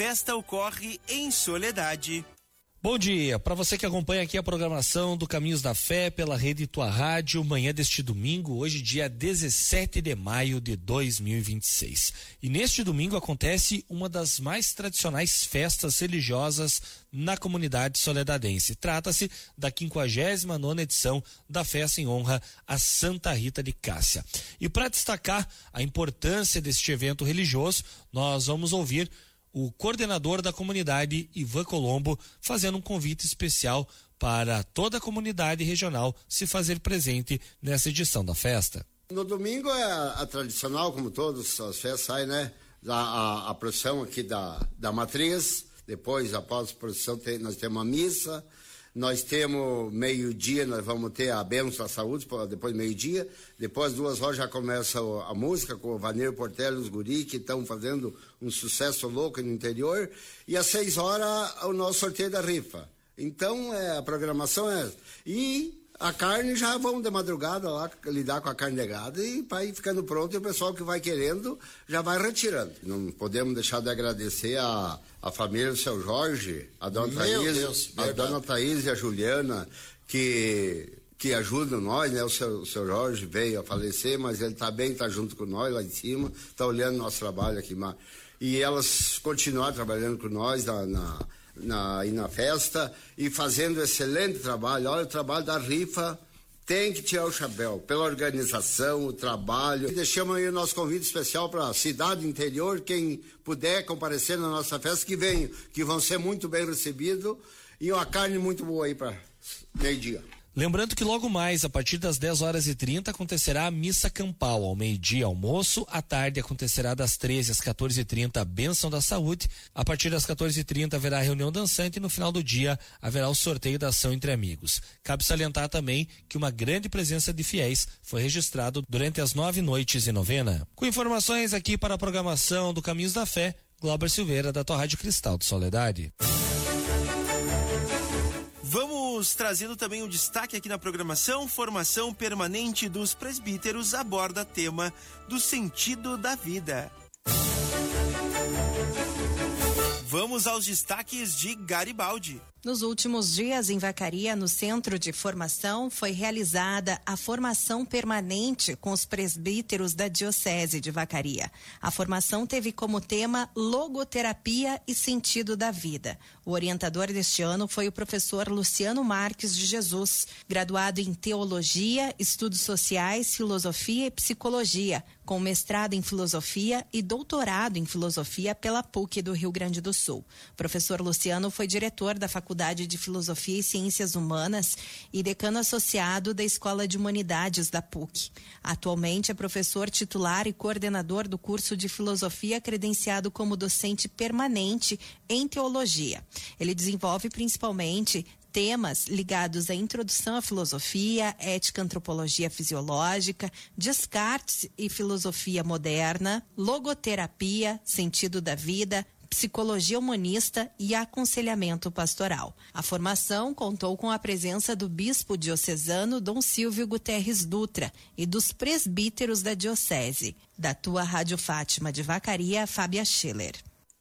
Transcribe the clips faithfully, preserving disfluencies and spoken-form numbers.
festa ocorre em Soledade. Bom dia, para você que acompanha aqui a programação do Caminhos da Fé pela Rede Tua Rádio, manhã deste domingo, hoje dia dezessete de maio de dois mil e vinte e seis. E neste domingo acontece uma das mais tradicionais festas religiosas na comunidade soledadense. Trata-se da quinquagésima nona edição da festa em honra a Santa Rita de Cássia. E para destacar a importância deste evento religioso, nós vamos ouvir o coordenador da comunidade, Ivan Colombo, fazendo um convite especial para toda a comunidade regional se fazer presente nessa edição da festa. No domingo é a, a tradicional, como todas as festas, sai, né? A, a, a procissão aqui da, da matriz, depois, após a procissão, tem, nós temos uma missa, nós temos meio-dia, nós vamos ter a bênção da saúde, depois meio-dia, depois duas horas já começa a música com o Vaneiro Portela e os guri, que estão fazendo um sucesso louco no interior, e às seis horas o nosso sorteio da rifa. Então, é, a programação é essa. E a carne já vamos de madrugada lá lidar com a carne de gado e para ir ficando pronto, e o pessoal que vai querendo já vai retirando. Não podemos deixar de agradecer a, a família do seu Jorge, a dona Thaís, Deus, a dona Thaís e a Juliana, que que ajudam nós, né? O seu, o seu Jorge veio a falecer, mas ele tá bem, tá junto com nós lá em cima, tá olhando nosso trabalho aqui, e elas continuam trabalhando com nós na, na Na, aí na festa e fazendo excelente trabalho. Olha, o trabalho da rifa tem que tirar o chapéu pela organização, o trabalho. E deixamos aí o nosso convite especial para a cidade interior, quem puder comparecer na nossa festa, que venham, que vão ser muito bem recebidos, e uma carne muito boa aí para meio-dia. Lembrando que logo mais, a partir das dez horas e trinta, acontecerá a missa campal. Ao meio-dia, almoço. À tarde, acontecerá das treze às quatorze e trinta, a bênção da saúde. A partir das quatorze e trinta, haverá a reunião dançante e no final do dia, haverá o sorteio da ação entre amigos. Cabe salientar também que uma grande presença de fiéis foi registrado durante as nove noites de novena. Com informações aqui para a programação do Caminhos da Fé, Glauber Silveira, da tua Rádio Cristal de Soledade. Vamos trazendo também um destaque aqui na programação. Formação permanente dos presbíteros aborda tema do sentido da vida. Vamos aos destaques de Garibaldi. Nos últimos dias, em Vacaria, no Centro de Formação, foi realizada a formação permanente com os presbíteros da Diocese de Vacaria. A formação teve como tema Logoterapia e Sentido da Vida. O orientador deste ano foi o professor Luciano Marques de Jesus, graduado em Teologia, Estudos Sociais, Filosofia e Psicologia, com mestrado em Filosofia e doutorado em Filosofia pela P U C do Rio Grande do Sul. O professor Luciano foi diretor da Faculdade de Filosofia e Ciências Humanas e decano associado da Escola de Humanidades da P U C. Atualmente é professor titular e coordenador do curso de Filosofia, credenciado como docente permanente em Teologia. Ele desenvolve principalmente temas ligados à introdução à filosofia, ética, antropologia fisiológica, Descartes e filosofia moderna, logoterapia, sentido da vida, psicologia humanista e aconselhamento pastoral. A formação contou com a presença do bispo diocesano Dom Silvio Guterres Dutra e dos presbíteros da diocese. Da tua Rádio Fátima de Vacaria, Fábia Schiller.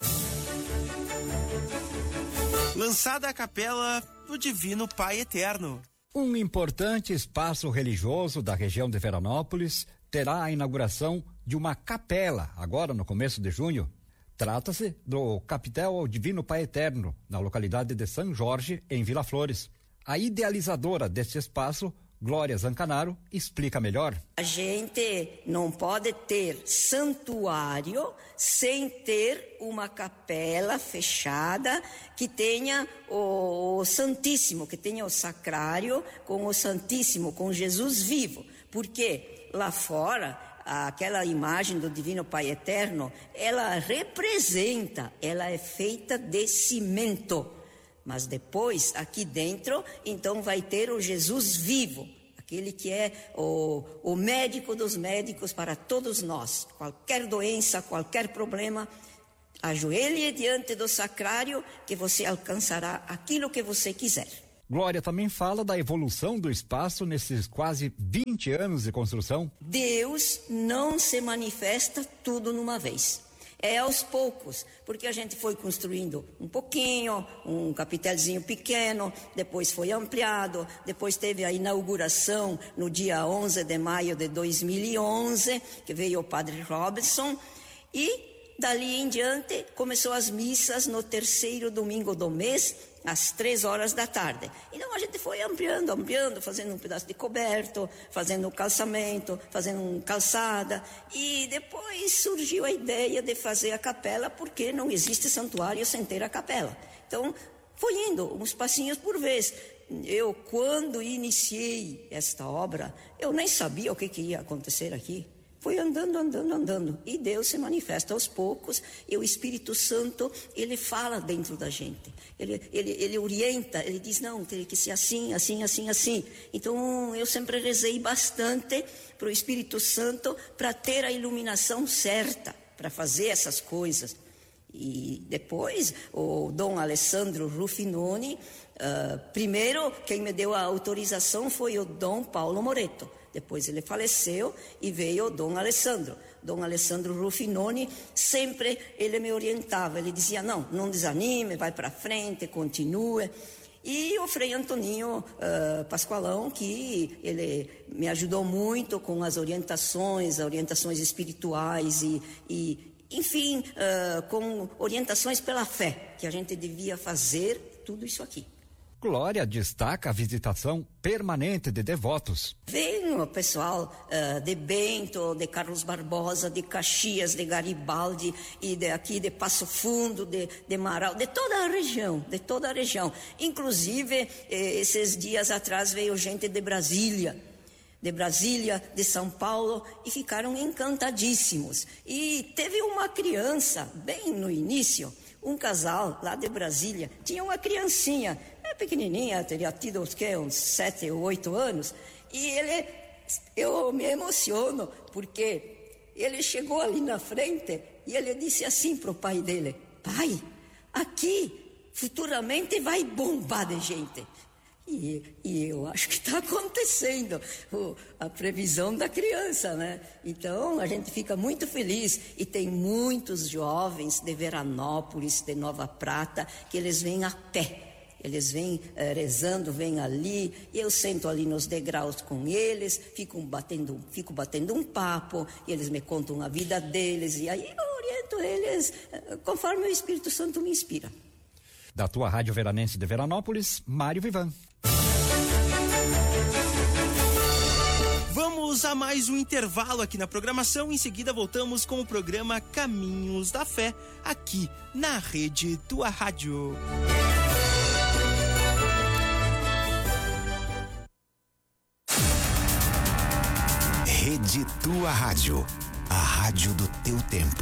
Lançada a capela do Divino Pai Eterno. Um importante espaço religioso da região de Veranópolis terá a inauguração de uma capela, agora no começo de junho. Trata-se do Capitel Divino Pai Eterno, na localidade de São Jorge, em Vila Flores. A idealizadora deste espaço, Glória Zancanaro, explica melhor. A gente não pode ter santuário sem ter uma capela fechada que tenha o Santíssimo, que tenha o sacrário com o Santíssimo, com Jesus vivo. Porque lá fora, aquela imagem do Divino Pai Eterno, ela representa, ela é feita de cimento. Mas depois, aqui dentro, então vai ter o Jesus vivo, aquele que é o, o médico dos médicos para todos nós. Qualquer doença, qualquer problema, ajoelhe diante do sacrário que você alcançará aquilo que você quiser. Glória também fala da evolução do espaço nesses quase vinte anos de construção. Deus não se manifesta tudo numa vez. É aos poucos, porque a gente foi construindo um pouquinho, um capitelzinho pequeno, depois foi ampliado, depois teve a inauguração no dia onze de maio de dois mil e onze, que veio o padre Robinson, e dali em diante começou as missas no terceiro domingo do mês, às três horas da tarde. Então a gente foi ampliando, ampliando, fazendo um pedaço de coberto, fazendo um calçamento, fazendo uma calçada. E depois surgiu a ideia de fazer a capela, porque não existe santuário sem ter a capela. Então foi indo, uns passinhos por vez. Eu, quando iniciei esta obra, eu nem sabia o que, que ia acontecer aqui. Foi andando, andando, andando. E Deus se manifesta aos poucos. E o Espírito Santo, ele fala dentro da gente. Ele, ele, ele orienta, ele diz, não, tem que ser assim, assim, assim, assim. Então, eu sempre rezei bastante para o Espírito Santo para ter a iluminação certa, para fazer essas coisas. E depois, o Dom Alessandro Ruffinoni, uh, primeiro, quem me deu a autorização foi o Dom Paulo Moreto. Depois ele faleceu e veio o Dom Alessandro. Dom Alessandro Ruffinoni, sempre ele me orientava. Ele dizia, não, não desanime, vai para frente, continue. E o Frei Antoninho uh, Pascoalão, que ele me ajudou muito com as orientações, orientações espirituais e, e enfim, uh, com orientações pela fé, que a gente devia fazer tudo isso aqui. Glória destaca a visitação permanente de devotos. Vem o pessoal uh, de Bento, de Carlos Barbosa, de Caxias, de Garibaldi e de aqui de Passo Fundo, de, de Marau, de toda a região, de toda a região. Inclusive, eh, esses dias atrás veio gente de Brasília, de Brasília, de São Paulo, e ficaram encantadíssimos. E teve uma criança, bem no início, um casal lá de Brasília, tinha uma criancinha, é pequenininha, teria tido uns sete ou oito anos, e ele, eu me emociono, porque ele chegou ali na frente e ele disse assim para o pai dele, pai, aqui futuramente vai bombar de gente. E, e eu acho que está acontecendo o, a previsão da criança, né? Então a gente fica muito feliz e tem muitos jovens de Veranópolis, de Nova Prata, que eles vêm a pé. Eles vêm eh, rezando, vêm ali, e eu sento ali nos degraus com eles, fico batendo, fico batendo um papo, e eles me contam a vida deles, e aí eu oriento eles eh, conforme o Espírito Santo me inspira. Da tua Rádio Veranense de Veranópolis, Mário Vivan. Vamos a mais um intervalo aqui na programação. Em seguida voltamos com o programa Caminhos da Fé, aqui na Rede Tua Rádio. Rede Tua Rádio, a rádio do teu tempo.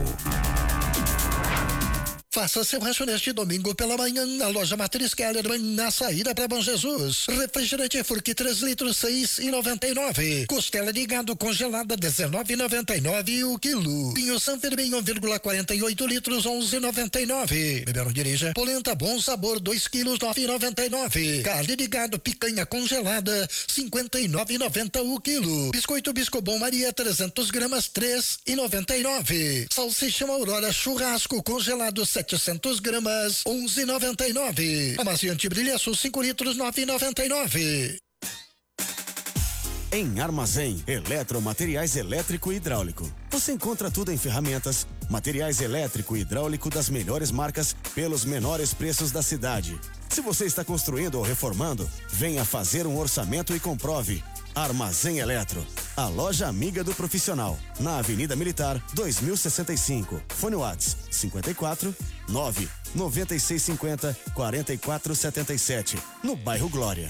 Faça seu rancho neste domingo pela manhã na loja Matriz Kellerman, na saída para Bom Jesus. Refrigerante Furque três litros, seis e noventa e nove. Costela de gado congelada, dezenove e noventa e nove o quilo. Vinho San Fermin, um vírgula quarenta e oito litros, onze e noventa e nove. Beberam dirija. Polenta Bom Sabor, dois quilos, nove e noventa e nove. Carne de gado picanha congelada, cinquenta e nove e noventa o quilo. Biscoito Biscobom Maria, trezentos gramas, três e noventa e nove. Salsicha Aurora Churrasco congelado, setecentos gramas, onze e noventa e nove. Amaciante Brilhaço, cinco litros, nove e noventa e nove. Em Armazém Eletromateriais Elétrico e Hidráulico. Você encontra tudo em ferramentas, materiais elétrico e hidráulico das melhores marcas pelos menores preços da cidade. Se você está construindo ou reformando, venha fazer um orçamento e comprove. Armazém Eletro, a loja amiga do profissional, na Avenida Militar dois mil e sessenta e cinco. Fone Whats cinquenta e quatro, nove, noventa e seis cinquenta, quarenta e quatro setenta e sete, no bairro Glória.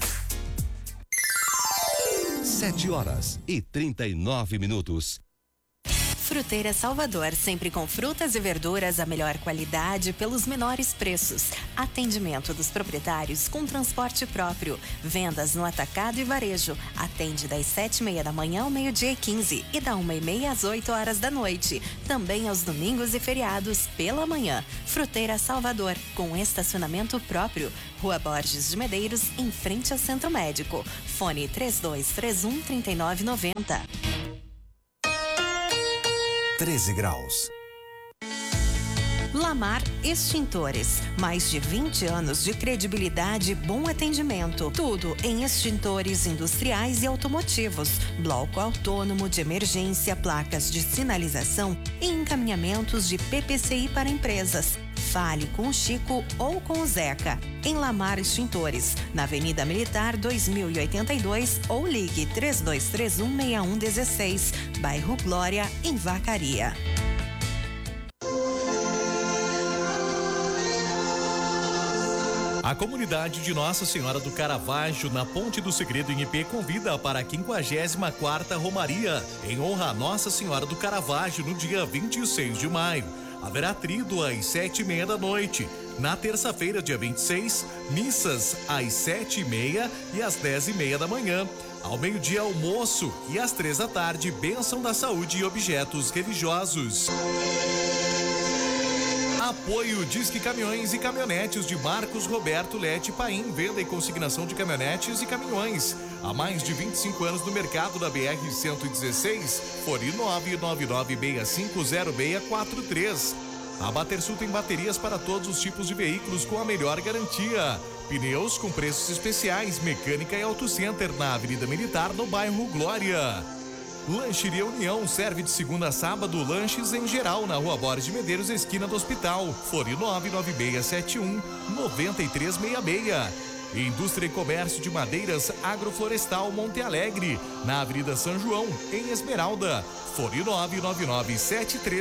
Sete horas e trinta e nove minutos. Fruteira Salvador, sempre com frutas e verduras a melhor qualidade pelos menores preços. Atendimento dos proprietários com transporte próprio. Vendas no atacado e varejo. Atende das sete e meia da manhã ao meio-dia e quinze e da uma e meia às oito horas da noite. Também aos domingos e feriados pela manhã. Fruteira Salvador, com estacionamento próprio. Rua Borges de Medeiros, em frente ao Centro Médico. Fone três dois três um, três nove nove zero. treze graus. Lamar Extintores. Mais de vinte anos de credibilidade e bom atendimento. Tudo em extintores industriais e automotivos. Bloco autônomo de emergência, placas de sinalização e encaminhamentos de P P C I para empresas. Fale com o Chico ou com o Zeca. Em Lamar Extintores, na Avenida Militar dois mil e oitenta e dois ou ligue três dois três um, seis um um seis, bairro Glória, em Vacaria. A comunidade de Nossa Senhora do Caravaggio, na Ponte do Segredo em Ipê, convida para a quinquagésima quarta Romaria, em honra a Nossa Senhora do Caravaggio, no dia vinte e seis de maio. Haverá trido às sete e meia da noite. Na terça-feira, dia vinte e seis, missas às sete e meia e às dez e meia da manhã. Ao meio-dia, almoço e às três da tarde, bênção da saúde e objetos religiosos. Apoio Disque Caminhões e Caminhonetes de Marcos Roberto Lete Paim, venda e consignação de caminhonetes e caminhões. Há mais de vinte e cinco anos no mercado da B R cento e dezesseis, fone nove nove nove seis cinco zero seis quatro três. A Batersul tem baterias para todos os tipos de veículos com a melhor garantia. Pneus com preços especiais, mecânica e auto center na Avenida Militar, no bairro Glória. Lancheria União serve de segunda a sábado lanches em geral na Rua Borges de Medeiros, esquina do Hospital. Fone nove nove seis sete um nove três seis seis. Indústria e Comércio de Madeiras Agroflorestal Monte Alegre, na Avenida São João, em Esmeralda. Fone nove nove nove sete três